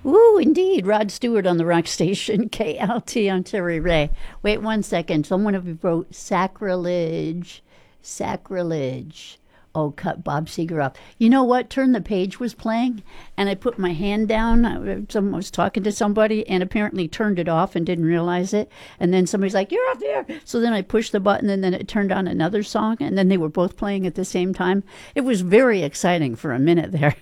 Ooh, indeed. Rod Stewart on the rock station, KLT. I'm Terry Ray. Wait 1 second. Someone of you wrote sacrilege. Sacrilege. Oh, cut Bob Seger off. You know what? Turn the Page was playing, and I put my hand down. Someone was talking to somebody and apparently turned it off and didn't realize it. And then somebody's like, "You're off there." So then I pushed the button, and then it turned on another song, and then they were both playing at the same time. It was very exciting for a minute there.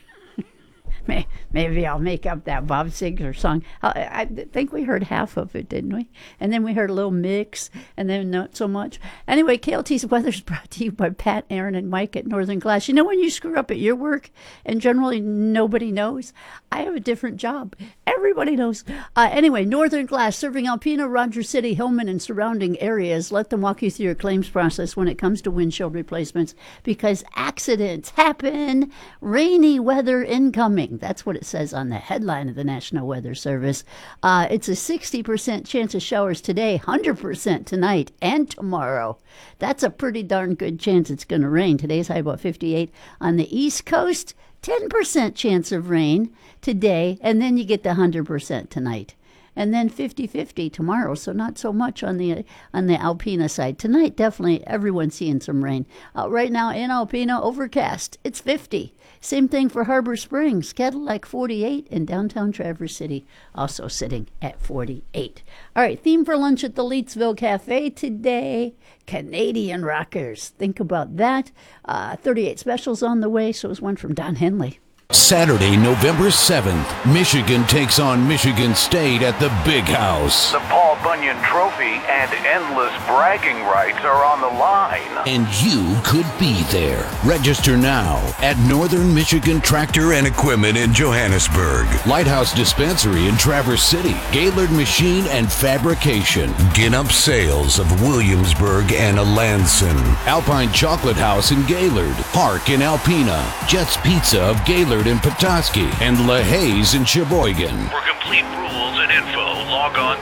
Maybe I'll make up that Bob Seger song. I think we heard half of it, didn't we? And then we heard a little mix, and then not so much. Anyway, KLT's weather is brought to you by Pat, Aaron, and Mike at Northern Glass. You know when you screw up at your work, and generally nobody knows? I have a different job. Everybody knows. Anyway, Northern Glass, serving Alpena, Rogers City, Hillman, and surrounding areas. Let them walk you through your claims process when it comes to windshield replacements, because accidents happen. Rainy weather incoming. That's what it says on the headline of the National Weather Service. It's a 60% chance of showers today, 100% tonight and tomorrow. That's a pretty darn good chance it's going to rain. Today's high about 58. On the East Coast, 10% chance of rain today, and then you get the 100% tonight. And then 50-50 tomorrow, so not so much on the Alpena side. Tonight, definitely everyone's seeing some rain. Right now in Alpena, overcast. It's 50. Same thing for Harbor Springs, Cadillac 48, and downtown Traverse City also sitting at 48. All right, theme for lunch at the Leetsville Cafe today, Canadian rockers. Think about that. 38 specials on the way, so is one from Don Henley. Saturday, November 7th, Michigan takes on Michigan State at the Big House. The Paul Bunyan Trophy and endless bragging rights are on the line. And you could be there. Register now at Northern Michigan Tractor and Equipment in Johannesburg, Lighthouse Dispensary in Traverse City, Gaylord Machine and Fabrication, Ginup Sales of Williamsburg and Alanson, Alpine Chocolate House in Gaylord, Park in Alpena, Jets Pizza of Gaylord in Petoskey, and LaHaye's in Sheboygan. For complete rules and info, log on to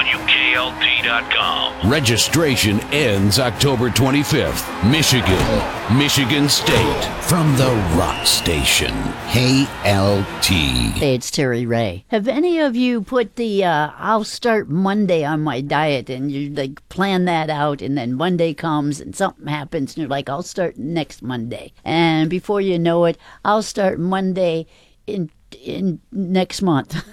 WKLT.com. Registration ends October 25th. Michigan State, from the rock station, KLT. Hey, it's Terry Ray. Have any of you put the I'll start Monday on my diet, and you like plan that out, and then Monday comes and something happens and you're like, I'll start next Monday, and before you know it, I'll start Monday in next month.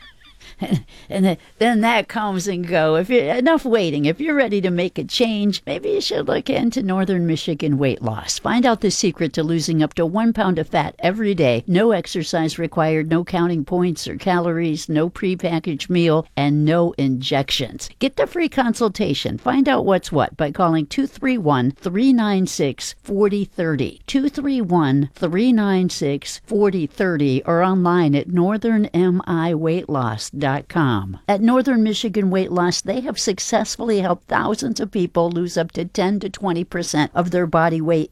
And then that comes and go. If you're enough waiting, if you're ready to make a change, maybe you should look into Northern Michigan Weight Loss. Find out the secret to losing up to 1 pound of fat every day. No exercise required, no counting points or calories, no prepackaged meal, and no injections. Get the free consultation. Find out what's what by calling 231-396-4030. 231-396-4030 or online at northernmiweightloss.com. At Northern Michigan Weight Loss, they have successfully helped thousands of people lose up to 10 to 20% of their body weight